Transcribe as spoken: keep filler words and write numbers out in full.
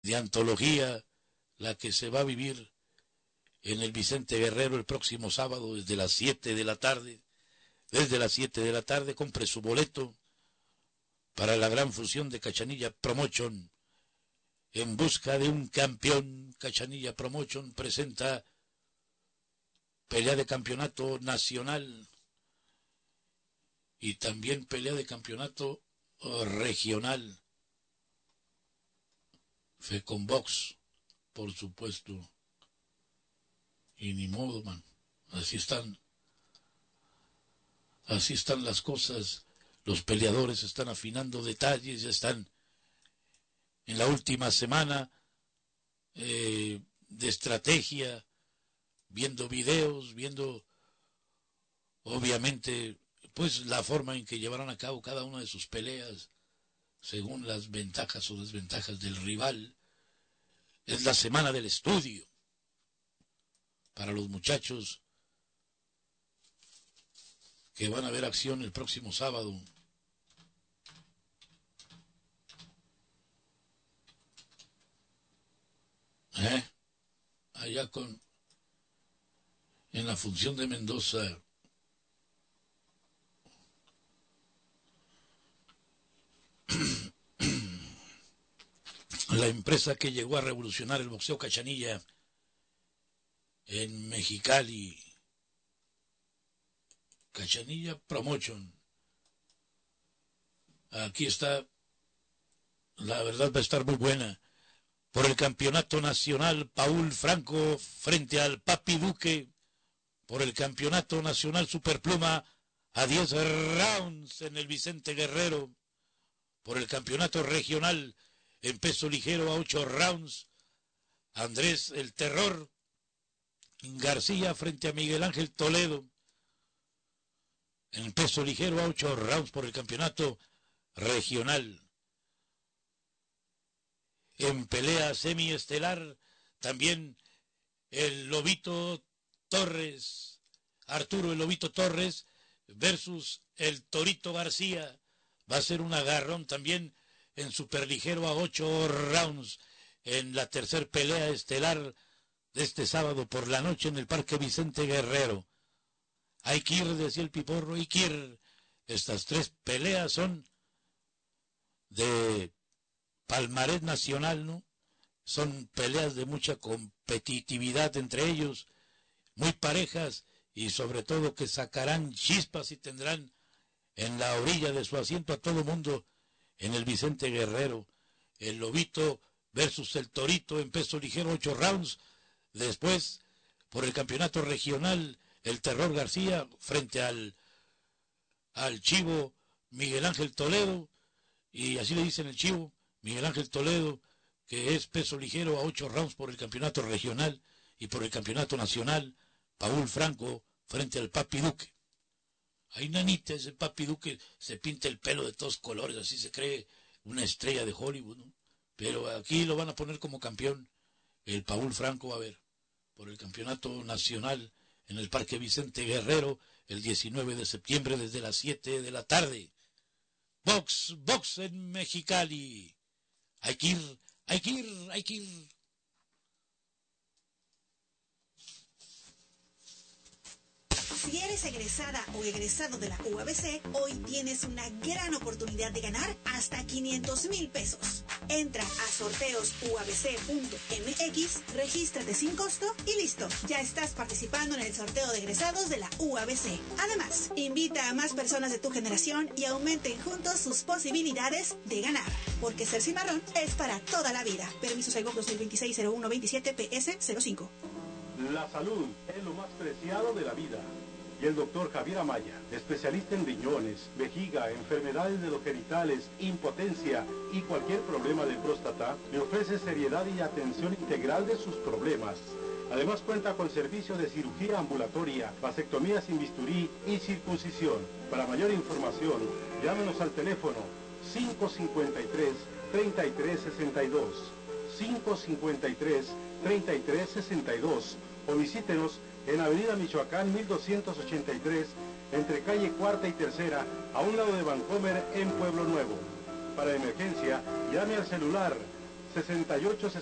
de antología, la que se va a vivir en el Vicente Guerrero el próximo sábado desde las siete de la tarde. Desde las siete de la tarde compre su boleto para la gran fusión de Cachanilla Promotion. En busca de un campeón, Cachanilla Promotion presenta pelea de campeonato nacional y también pelea de campeonato regional. Fecombox, por supuesto. Y ni modo, man. Así están. Así están las cosas. Los peleadores están afinando detalles, ya están en la última semana eh, de estrategia, viendo videos, viendo obviamente pues la forma en que llevarán a cabo cada una de sus peleas según las ventajas o desventajas del rival. Es la semana del estudio para los muchachos que van a ver acción el próximo sábado. ¿Eh? Allá con en la función de Mendoza. La empresa que llegó a revolucionar el boxeo Cachanilla en Mexicali, Cachanilla Promotion. Aquí está, la verdad va a estar muy buena. Por el campeonato nacional, Paul Franco frente al Papi Duque. Por el campeonato nacional Superpluma a diez rounds en el Vicente Guerrero. Por el campeonato regional en peso ligero a ocho rounds, Andrés el Terror García frente a Miguel Ángel Toledo. En peso ligero a ocho rounds por el campeonato regional. En pelea semiestelar también el Lobito Torres, Arturo el Lobito Torres versus el Torito García. Va a ser un agarrón también en superligero a ocho rounds en la tercer pelea estelar de este sábado por la noche en el Parque Vicente Guerrero. Hay que ir, decía el Piporro, hay que ir. Estas tres peleas son de palmarés nacional, ¿no? Son peleas de mucha competitividad entre ellos, muy parejas y sobre todo que sacarán chispas y tendrán en la orilla de su asiento a todo mundo en el Vicente Guerrero. El Lobito versus el Torito en peso ligero, ocho rounds. Después, por el campeonato regional, el Terror García frente al, al Chivo Miguel Ángel Toledo, y así le dicen el Chivo, Miguel Ángel Toledo, que es peso ligero a ocho rounds por el campeonato regional, y por el campeonato nacional, Paul Franco frente al Papi Duque. Hay nanita, ese Papi Duque se pinta el pelo de todos colores, así se cree una estrella de Hollywood, ¿no? Pero aquí lo van a poner como campeón. El Paul Franco va a ver por el campeonato nacional en el Parque Vicente Guerrero el diecinueve de septiembre desde las siete de la tarde. Box, box en Mexicali. Hay que ir, hay que ir, hay que ir. Si eres egresada o egresado de la U A B C, hoy tienes una gran oportunidad de ganar hasta quinientos mil pesos. Entra a sorteos u a b c punto m x, regístrate sin costo y listo. Ya estás participando en el sorteo de egresados de la U A B C. Además, invita a más personas de tu generación y aumenten juntos sus posibilidades de ganar. Porque ser cimarrón es para toda la vida. Permiso Segov dos mil veintiséis cero uno veintisiete P S cero cinco. La salud es lo más preciado de la vida. Y el doctor Javier Amaya, especialista en riñones, vejiga, enfermedades de los genitales, impotencia y cualquier problema de próstata, le ofrece seriedad y atención integral de sus problemas. Además cuenta con servicio de cirugía ambulatoria, vasectomía sin bisturí y circuncisión. Para mayor información, llámenos al teléfono cinco cinco tres, tres tres seis dos, cinco cinco tres, tres tres seis dos o visítenos en Avenida Michoacán mil doscientos ochenta y tres, entre calle Cuarta y Tercera, a un lado de Vancomer, en Pueblo Nuevo. Para emergencia, llame al celular sesenta y ocho